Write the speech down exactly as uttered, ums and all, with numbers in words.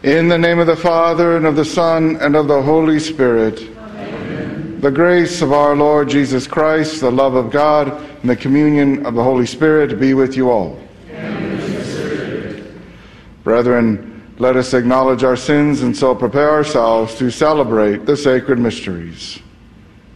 In the name of the Father, and of the Son, and of the Holy Spirit. Amen. The grace of our Lord Jesus Christ, the love of God, and the communion of the Holy Spirit be with you all. Amen. Brethren, let us acknowledge our sins and so prepare ourselves to celebrate the sacred mysteries.